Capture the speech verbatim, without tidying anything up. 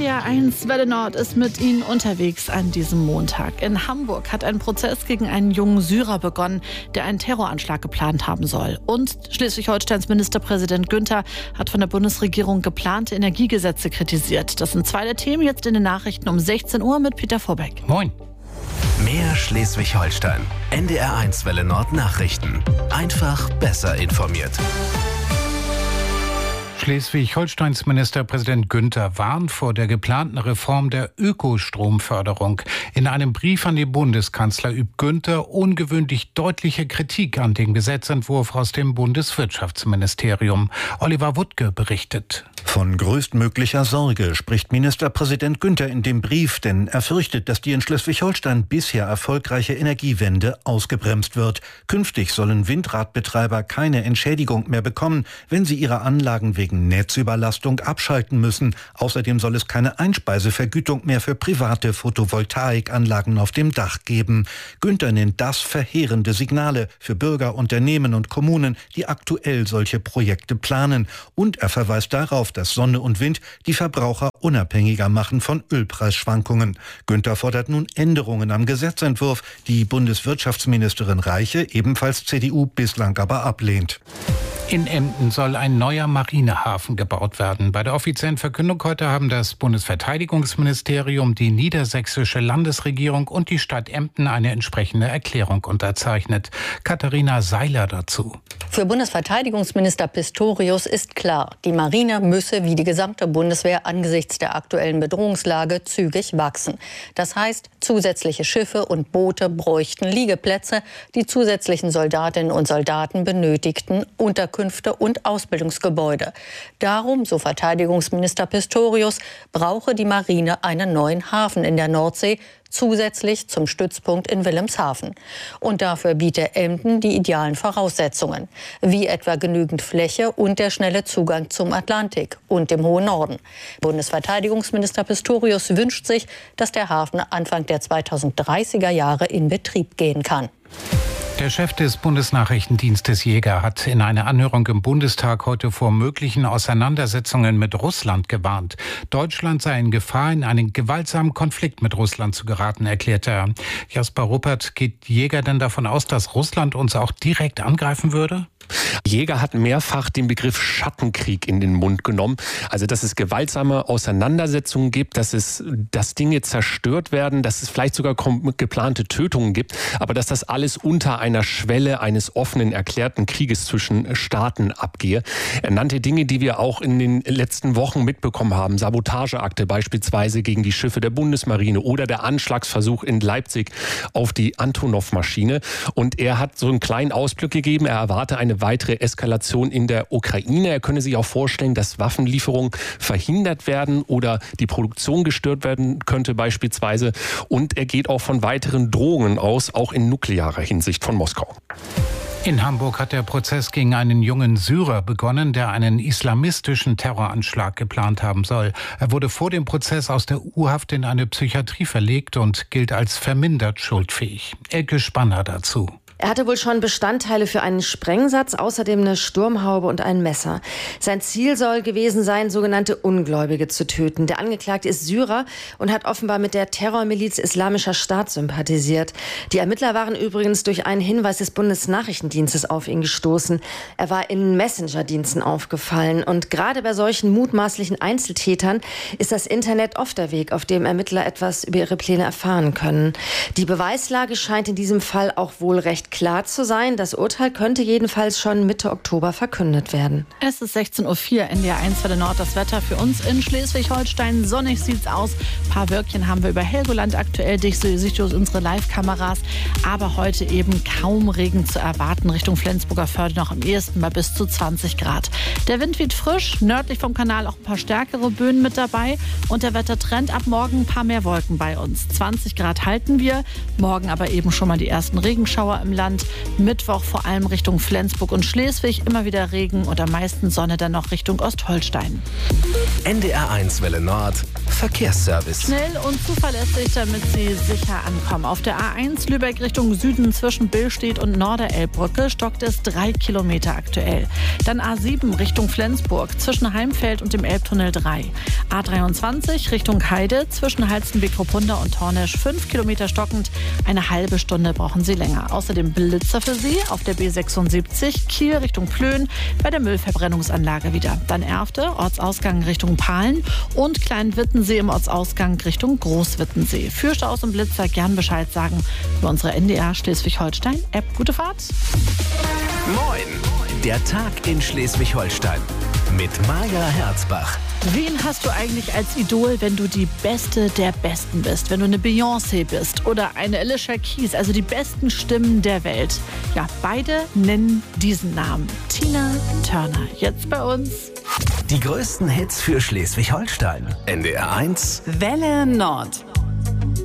D R eins Welle Nord ist mit Ihnen unterwegs an diesem Montag. In Hamburg hat ein Prozess gegen einen jungen Syrer begonnen, der einen Terroranschlag geplant haben soll. Und Schleswig-Holsteins Ministerpräsident Günther hat von der Bundesregierung geplante Energiegesetze kritisiert. Das sind zwei der Themen jetzt in den Nachrichten um sechzehn Uhr mit Peter Vorbeck. Moin. Mehr Schleswig-Holstein. N D R eins Welle Nord Nachrichten. Einfach besser informiert. Schleswig-Holsteins Ministerpräsident Günther warnt vor der geplanten Reform der Ökostromförderung. In einem Brief an den Bundeskanzler übt Günther ungewöhnlich deutliche Kritik an den Gesetzentwurf aus dem Bundeswirtschaftsministerium. Oliver Wuttke berichtet. Von größtmöglicher Sorge spricht Ministerpräsident Günther in dem Brief, denn er fürchtet, dass die in Schleswig-Holstein bisher erfolgreiche Energiewende ausgebremst wird. Künftig sollen Windradbetreiber keine Entschädigung mehr bekommen, wenn sie ihre Anlagen wegen Netzüberlastung abschalten müssen. Außerdem soll es keine Einspeisevergütung mehr für private Photovoltaikanlagen auf dem Dach geben. Günther nennt das verheerende Signale für Bürger, Unternehmen und Kommunen, die aktuell solche Projekte planen. Und er verweist darauf, dass Sonne und Wind die Verbraucher unabhängiger machen von Ölpreisschwankungen. Günther fordert nun Änderungen am Gesetzentwurf, die Bundeswirtschaftsministerin Reiche, ebenfalls C D U, bislang aber ablehnt. In Emden soll ein neuer Marinehafen gebaut werden. Bei der offiziellen Verkündung heute haben das Bundesverteidigungsministerium, die niedersächsische Landesregierung und die Stadt Emden eine entsprechende Erklärung unterzeichnet. Katharina Seiler dazu. Für Bundesverteidigungsminister Pistorius ist klar, die Marine müsse wie die gesamte Bundeswehr angesichts der aktuellen Bedrohungslage zügig wachsen. Das heißt, zusätzliche Schiffe und Boote bräuchten Liegeplätze, die zusätzlichen Soldatinnen und Soldaten benötigten Unterkünfte und Ausbildungsgebäude. Darum, so Verteidigungsminister Pistorius, brauche die Marine einen neuen Hafen in der Nordsee, zusätzlich zum Stützpunkt in Wilhelmshaven. Und dafür biete Emden die idealen Voraussetzungen, wie etwa genügend Fläche und der schnelle Zugang zum Atlantik und dem hohen Norden. Bundesverteidigungsminister Pistorius wünscht sich, dass der Hafen Anfang der zweitausenddreißiger Jahre in Betrieb gehen kann. Der Chef des Bundesnachrichtendienstes Jäger hat in einer Anhörung im Bundestag heute vor möglichen Auseinandersetzungen mit Russland gewarnt. Deutschland sei in Gefahr, in einen gewaltsamen Konflikt mit Russland zu geraten, erklärte er. Jasper Ruppert, geht Jäger denn davon aus, dass Russland uns auch direkt angreifen würde? Jäger hat mehrfach den Begriff Schattenkrieg in den Mund genommen. Also, dass es gewaltsame Auseinandersetzungen gibt, dass es, dass Dinge zerstört werden, dass es vielleicht sogar geplante Tötungen gibt, aber dass das alles unter einer Schwelle eines offenen, erklärten Krieges zwischen Staaten abgehe. Er nannte Dinge, die wir auch in den letzten Wochen mitbekommen haben. Sabotageakte beispielsweise gegen die Schiffe der Bundesmarine oder der Anschlagsversuch in Leipzig auf die Antonov-Maschine. Und er hat so einen kleinen Ausblick gegeben. Er erwarte eine weitere Eskalation in der Ukraine. Er könne sich auch vorstellen, dass Waffenlieferungen verhindert werden oder die Produktion gestört werden könnte beispielsweise. Und er geht auch von weiteren Drohungen aus, auch in nuklearer Hinsicht von Moskau. In Hamburg hat der Prozess gegen einen jungen Syrer begonnen, der einen islamistischen Terroranschlag geplant haben soll. Er wurde vor dem Prozess aus der U-Haft in eine Psychiatrie verlegt und gilt als vermindert schuldfähig. Elke Spanner dazu. Er hatte wohl schon Bestandteile für einen Sprengsatz, außerdem eine Sturmhaube und ein Messer. Sein Ziel soll gewesen sein, sogenannte Ungläubige zu töten. Der Angeklagte ist Syrer und hat offenbar mit der Terrormiliz Islamischer Staat sympathisiert. Die Ermittler waren übrigens durch einen Hinweis des Bundesnachrichtendienstes auf ihn gestoßen. Er war in Messenger-Diensten aufgefallen. Und gerade bei solchen mutmaßlichen Einzeltätern ist das Internet oft der Weg, auf dem Ermittler etwas über ihre Pläne erfahren können. Die Beweislage scheint in diesem Fall auch wohl recht klar zu sein. Das Urteil könnte jedenfalls schon Mitte Oktober verkündet werden. Es ist sechzehn Uhr vier, N D R eins Welle Nord. Das Wetter für uns in Schleswig-Holstein. Sonnig sieht's aus. Ein paar Wölkchen haben wir über Helgoland aktuell durch, durch unsere Live-Kameras. Aber heute eben kaum Regen zu erwarten. Richtung Flensburger Förde noch am ehesten bei bis zu zwanzig Grad. Der Wind weht frisch. Nördlich vom Kanal auch ein paar stärkere Böen mit dabei. Und der Wettertrend ab morgen ein paar mehr Wolken bei uns. zwanzig Grad halten wir. Morgen aber eben schon mal die ersten Regenschauer im Land. Mittwoch vor allem Richtung Flensburg und Schleswig immer wieder Regen und am meisten Sonne dann noch Richtung Ostholstein. N D R eins Welle Nord Verkehrsservice. Schnell und zuverlässig, damit Sie sicher ankommen. Auf der A eins Lübeck Richtung Süden zwischen Billstedt und Norderelbbrücke stockt es drei Kilometer aktuell. Dann A sieben Richtung Flensburg zwischen Heimfeld und dem Elbtunnel drei. A dreiundzwanzig Richtung Heide zwischen Halstenbek-Ruppunda und Tornesch fünf Kilometer stockend. Eine halbe Stunde brauchen Sie länger. Außerdem Blitzer für Sie auf der B sechsundsiebzig Kiel Richtung Plön bei der Müllverbrennungsanlage wieder. Dann Erfte, Ortsausgang Richtung Pahlen und Kleinwittensee im Ortsausgang Richtung Großwittensee. Für Staus und Blitzer gern Bescheid sagen über unsere N D R Schleswig-Holstein-App. Gute Fahrt! Moin! Der Tag in Schleswig-Holstein mit Maja Herzbach. Wen hast du eigentlich als Idol, wenn du die Beste der Besten bist? Wenn du eine Beyoncé bist oder eine Alicia Keys, also die besten Stimmen der Welt? Ja, beide nennen diesen Namen. Tina Turner. Jetzt bei uns. Die größten Hits für Schleswig-Holstein. N D R eins Welle Nord.